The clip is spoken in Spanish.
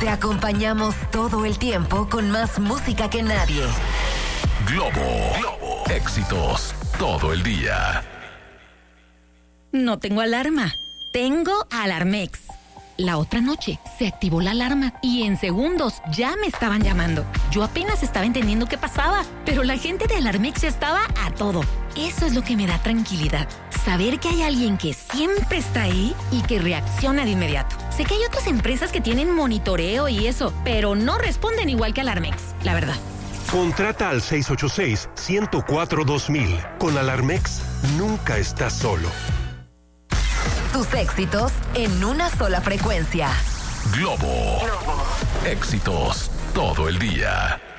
Te acompañamos todo el tiempo con más música que nadie. Globo. Éxitos todo el día. No tengo alarma. Tengo Alarmex. La otra noche se activó la alarma y en segundos ya me estaban llamando. Yo apenas estaba entendiendo qué pasaba, pero la gente de Alarmex estaba a todo. Eso es lo que me da tranquilidad. Saber que hay alguien que siempre está ahí y que reacciona de inmediato. Sé que hay otras empresas que tienen monitoreo y eso, pero no responden igual que Alarmex, la verdad. Contrata al 686-104-2000. Con Alarmex, nunca estás solo. Tus éxitos en una sola frecuencia. Globo. Éxitos todo el día.